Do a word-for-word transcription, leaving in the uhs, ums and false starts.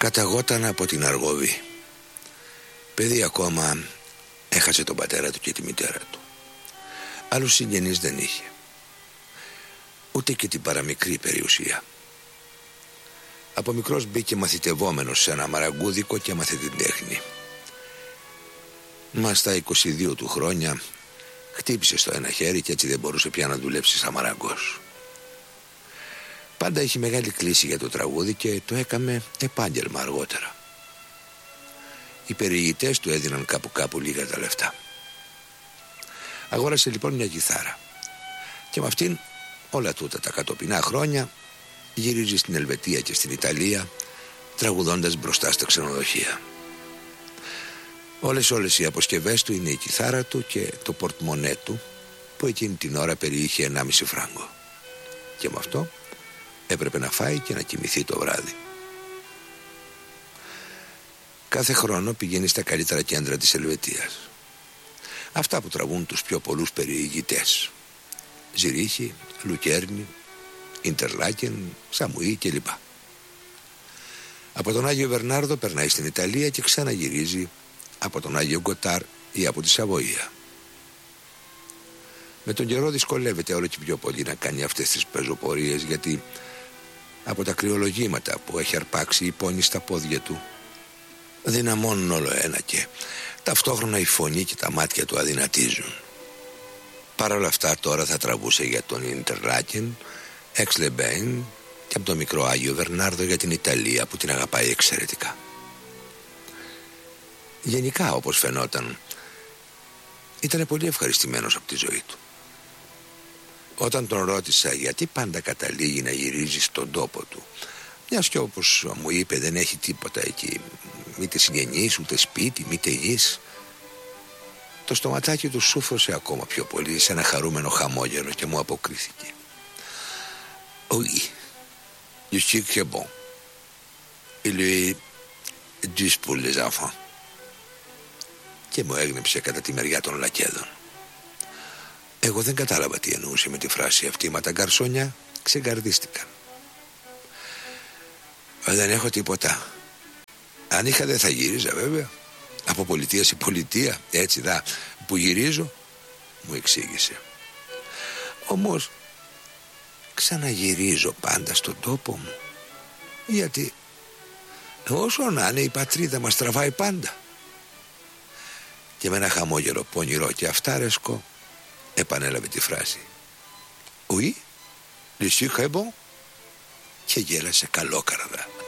Καταγόταν από την Αργοβή. Παιδί ακόμα, έχασε τον πατέρα του και τη μητέρα του. Άλλους συγγενείς δεν είχε, ούτε και την παραμικρή περιουσία. Από μικρός μπήκε μαθητευόμενος σε ένα μαραγκούδικο και έμαθε την τέχνη. Μα στα είκοσι δύο του χρόνια χτύπησε στο ένα χέρι και έτσι δεν μπορούσε πια να δουλέψει σαν μαραγκός. Πάντα είχε μεγάλη κλίση για το τραγούδι και το έκαμε επάγγελμα αργότερα. Οι περιηγητές του έδιναν κάπου κάπου λίγα τα λεφτά. Αγόρασε λοιπόν μια κιθάρα και με αυτήν όλα τούτα τα κατοπινά χρόνια γυρίζει στην Ελβετία και στην Ιταλία, τραγουδώντας μπροστά στα ξενοδοχεία. Όλες όλες οι αποσκευές του είναι η κιθάρα του και το πορτμονέ του, που εκείνη την ώρα περιείχε ενάμιση φράγκο. Και με αυτό έπρεπε να φάει και να κοιμηθεί το βράδυ. Κάθε χρόνο πηγαίνει στα καλύτερα κέντρα της Ελβετίας, αυτά που τραβούν τους πιο πολλούς περιηγητές: Ζυρίχη, Λουκέρνη, Ιντερλάκεν, Σαμουή κλπ. Από τον Άγιο Βερνάρδο περνάει στην Ιταλία και ξαναγυρίζει από τον Άγιο Γκοτάρ ή από τη Σαβοία. Με τον καιρό δυσκολεύεται όλο και πιο πολύ να κάνει αυτές τις πεζοπορίες, γιατί από τα κρυολογήματα που έχει αρπάξει η πόνη στα πόδια του δυναμώνουν όλο ένα και ταυτόχρονα η φωνή και τα μάτια του αδυνατίζουν. Παρ' όλα αυτά τώρα θα τραβούσε για τον Ιντερλάκεν, Εξλεμπέιν και από το μικρό Άγιο Βερνάρδο για την Ιταλία που την αγαπάει εξαιρετικά. Γενικά, όπως φαινόταν, ήταν πολύ ευχαριστημένος από τη ζωή του. Όταν τον ρώτησα γιατί πάντα καταλήγει να γυρίζει στον τόπο του, μιας και όπως μου είπε δεν έχει τίποτα εκεί, μήτε συγγενείς, ούτε σπίτι, μήτε γης, το στοματάκι του σούφρωσε ακόμα πιο πολύ σε ένα χαρούμενο χαμόγελο και μου αποκρίθηκε: Oui, je suis très bon. Il est juste pour les enfants. Και μου έγνεψε κατά τη μεριά των λακέδων. Εγώ δεν κατάλαβα τι εννοούσε με τη φράση αυτή, μα τα γκαρσόνια ξεκαρδίστηκαν. Δεν έχω τίποτα. Αν είχα δεν θα γύριζα βέβαια. Από πολιτεία σε πολιτεία, έτσι δα, που γυρίζω, μου εξήγησε. Όμως ξαναγυρίζω πάντα στον τόπο μου, γιατί όσο να είναι η πατρίδα μας τραβάει πάντα. Και με ένα χαμόγελο πονηρό και αυτάρεσκο επανέλαβε τη φράση: Oui, je suis très bon. Και γέλασε καλόκαρδα.